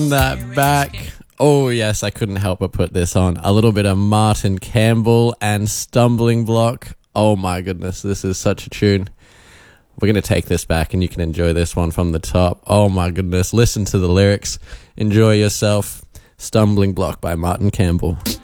That back. Oh, yes, I couldn't help but put this on. A little bit of Martin Campbell and Stumbling Block. Oh, my goodness, this is such a tune. We're going to take this back and you can enjoy this one from the top. Oh, my goodness, listen to the lyrics. Enjoy yourself. Stumbling Block by Martin Campbell.